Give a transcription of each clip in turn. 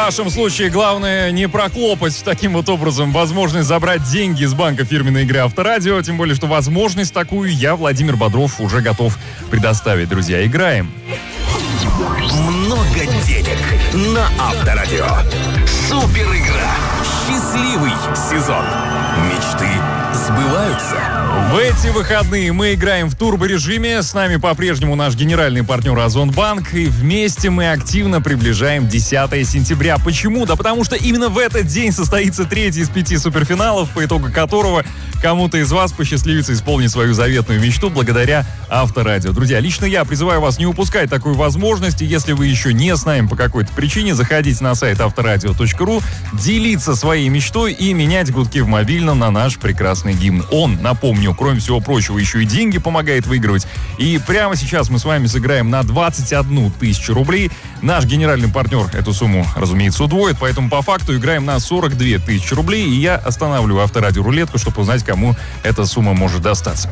вашем случае главное не проклопать таким вот образом возможность забрать деньги из банка фирменной игры Авторадио. Тем более, что возможность такую я, Владимир Бодров, уже готов предоставить. Друзья, играем. Много денег на Авторадио. Супер игра. Счастливый сезон. Мечты сбываются. В эти выходные мы играем в турборежиме. С нами по-прежнему наш генеральный партнер Озонбанк. И вместе мы активно приближаем 10 сентября. Почему? Да потому что именно в этот день состоится 3-й из 5 суперфиналов, по итогу которого кому-то из вас посчастливится исполнить свою заветную мечту благодаря Авторадио. Друзья, лично я призываю вас не упускать такую возможность. И если вы еще не с нами по какой-то причине, заходите на сайт авторадио.ру, делиться своей мечтой и менять гудки в мобильном на наш прекрасный гимн. Он, напомню, кроме всего прочего, еще и деньги помогает выигрывать. И прямо сейчас мы с вами сыграем на 21 тысячу рублей. Наш генеральный партнер эту сумму, разумеется, удвоит, поэтому по факту играем на 42 тысячи рублей. И я останавливаю Авторадио рулетку, чтобы узнать, кому эта сумма может достаться.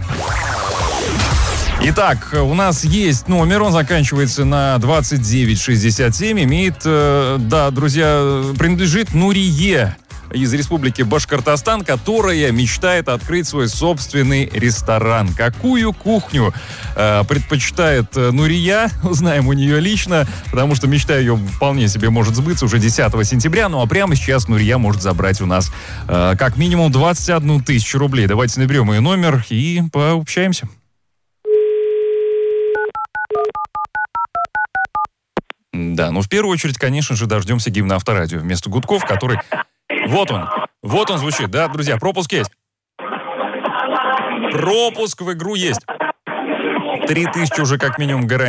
Итак, у нас есть номер, он заканчивается на 2967, имеет, друзья, принадлежит Нурие из Республики Башкортостан, которая мечтает открыть свой собственный ресторан. Какую кухню предпочитает Нурия, узнаем у нее лично, потому что мечта ее вполне себе может сбыться уже 10 сентября, ну а прямо сейчас Нурия может забрать у нас как минимум 21 тысячу рублей. Давайте наберем ее номер и пообщаемся. Да, в первую очередь, конечно же, дождемся гимна Авторадио вместо гудков, который... Вот он звучит, да, друзья, пропуск есть. Пропуск в игру есть. 3000 уже как минимум гарантия.